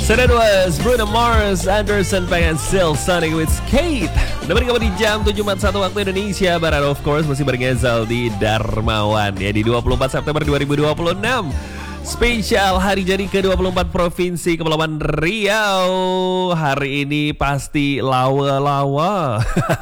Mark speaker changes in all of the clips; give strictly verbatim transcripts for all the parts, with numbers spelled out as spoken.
Speaker 1: Sudah dua, Bruno Mars, Anderson pengen Still Sonic with Skate. Nemenin kamu di jam tujuh empat puluh satu waktu Indonesia Barat. Of course masih bareng Zaldi Darmawan ya di dua puluh empat September dua ribu dua puluh enam. Spesial hari jadi ke dua puluh empat Provinsi Kepulauan Riau. Hari ini pasti lawa-lawa.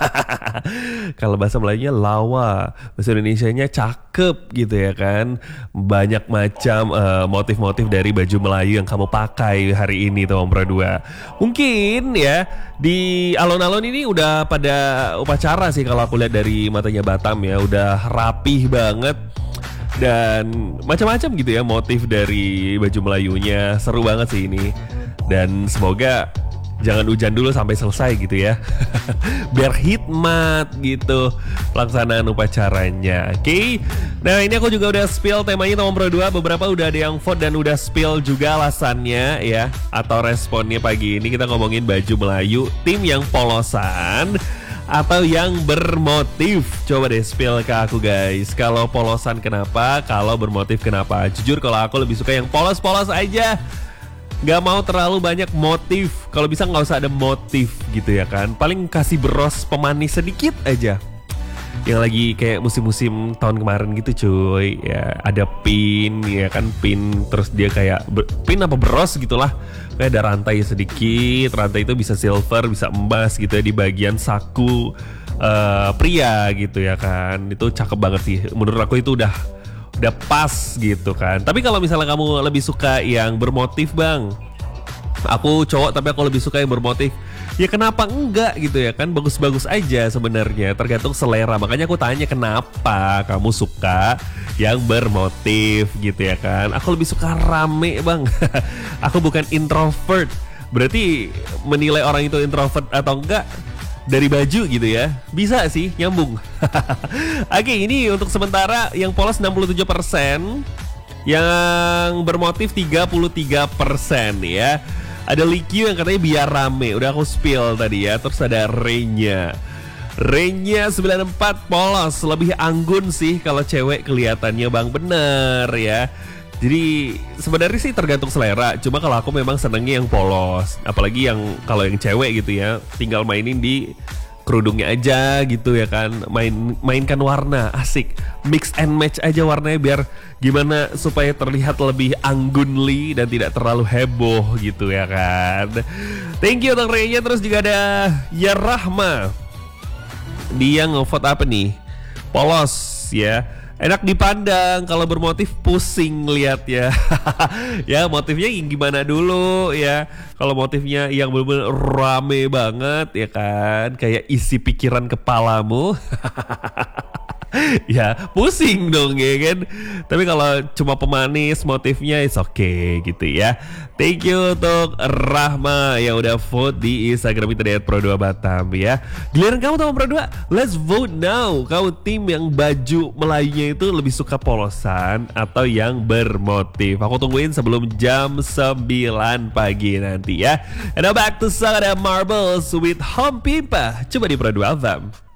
Speaker 1: Kalau bahasa Melayunya lawa, bahasa Indonesianya cakep gitu ya kan. Banyak macam uh, motif-motif dari baju Melayu yang kamu pakai hari ini teman Pro dua. Mungkin ya di alon-alon ini udah pada upacara sih kalau aku lihat dari matanya Batam ya. Udah rapih banget. Dan macam-macam gitu ya motif dari baju Melayunya. Seru banget sih ini. Dan semoga jangan hujan dulu sampai selesai gitu ya. Biar hikmat gitu pelaksanaan upacaranya. Oke okay? Nah ini aku juga udah spill temanya teman Pro dua. Beberapa udah ada yang vote dan udah spill juga alasannya ya, atau responnya pagi ini. Kita ngomongin baju Melayu tim yang polosan atau yang bermotif. Coba deh spill ke aku guys. Kalau polosan kenapa? Kalau bermotif kenapa? Jujur kalau aku lebih suka yang polos-polos aja. Gak mau terlalu banyak motif. Kalau bisa gak usah ada motif gitu ya kan. Paling kasih bros pemanis sedikit aja. Yang lagi kayak musim-musim tahun kemarin gitu cuy. Ya ada pin ya kan. Pin terus dia kayak pin apa bros gitulah. Kayak ada rantai sedikit. Rantai itu bisa silver, bisa emas gitu ya di bagian saku uh, pria gitu ya kan. Itu cakep banget sih. Menurut aku itu udah udah pas gitu kan. Tapi kalau misalnya kamu lebih suka yang bermotif bang, aku cowok tapi aku lebih suka yang bermotif, ya kenapa enggak gitu ya kan. Bagus-bagus aja sebenarnya, tergantung selera. Makanya aku tanya kenapa kamu suka yang bermotif gitu ya kan. Aku lebih suka rame bang. Aku bukan introvert. Berarti menilai orang itu introvert atau enggak dari baju gitu ya. Bisa sih, nyambung. Oke, ini untuk sementara yang polos enam puluh tujuh persen, yang bermotif tiga puluh tiga persen ya. Ada Likyu yang katanya biar rame, udah aku spill tadi ya. Terus ada Renya. Renya sembilan puluh empat polos, lebih anggun sih kalau cewek kelihatannya bang, bener ya. Jadi sebenarnya sih tergantung selera. Cuma kalau aku memang senengnya yang polos. Apalagi yang kalau yang cewek gitu ya, tinggal mainin di kerudungnya aja gitu ya kan. Main mainkan warna, asik. Mix and match aja warnanya biar gimana supaya terlihat lebih anggunly dan tidak terlalu heboh gitu ya kan. Thank you untuk Renya. Terus juga ada Ya Rahma. Dia ngevote apa nih? Polos ya. Enak dipandang, kalau bermotif pusing lihat ya. Ya motifnya yang gimana dulu ya. Kalau motifnya yang bener-bener rame banget ya kan, kayak isi pikiran kepalamu. Ya pusing dong ya kan. Tapi kalau cuma pemanis motifnya it's okay gitu ya. Thank you untuk Rahma yang udah vote di Instagram kita di at pro dua batam ya. Giliran kamu teman Pro dua, let's vote now. Kamu tim yang baju Melayunya itu lebih suka polosan atau yang bermotif? Aku tungguin sebelum jam sembilan pagi nanti ya. And now back to Saga Marbles with Home Pipa. Coba di Pro dua Batam.